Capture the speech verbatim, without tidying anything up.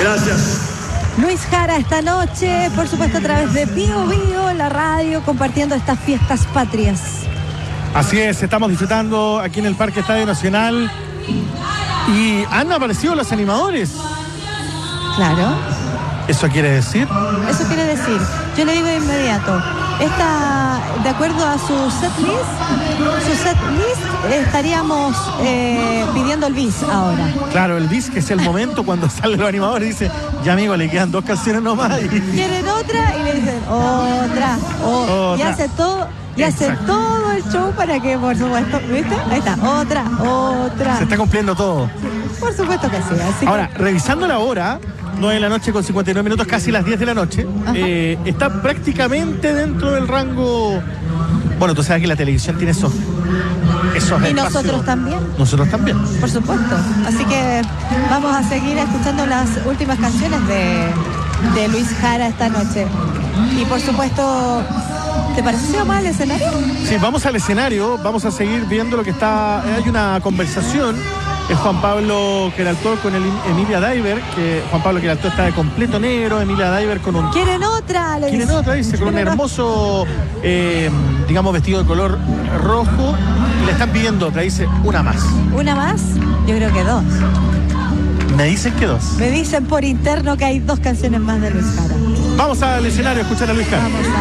Gracias. Luis Jara esta noche, por supuesto a través de Bio Bio, la radio, compartiendo estas fiestas patrias. Así es, estamos disfrutando aquí en el Parque Estadio Nacional y han aparecido los animadores. Claro. ¿Eso quiere decir? Eso quiere decir, yo le digo de inmediato, esta, de acuerdo a su set list, su set list estaríamos eh, pidiendo el bis ahora. Claro, el bis, que es el momento cuando salen los animadores y dice, ya amigo, le quedan dos canciones nomás. Y... quieren otra y le dicen otra, o, otra. Y hace todo, y hace todo el show para que, por supuesto, ¿viste? Ahí está, otra, otra. Se está cumpliendo todo. Por supuesto que sí. Así Ahora, que... revisando la hora, nueve de la noche con cincuenta y nueve minutos, casi las diez de la noche, eh, está prácticamente dentro del rango. Bueno, tú sabes que la televisión tiene esos, esos y espacios. nosotros también. Nosotros también. Por supuesto. Así que vamos a seguir escuchando las últimas canciones de, de Luis Jara esta noche. Y por supuesto, ¿te parece si vamos al escenario? Sí, vamos al escenario, vamos a seguir viendo lo que está. Hay una conversación. Es Juan Pablo Queraltó con el Emilia Diver, que Juan Pablo Queraltó está de completo negro, Emilia Diver con un... ¿Quieren otra? Le ¿Quieren dice. otra? Dice, con un ¿Quieren hermoso, eh, digamos, vestido de color rojo. Y le están pidiendo otra, dice, una más. ¿Una más? Yo creo que dos. Me dicen que dos. Me dicen por interno que hay dos canciones más de Luis Jara. Vamos al escenario a escuchar a Luis Jara. Vamos a...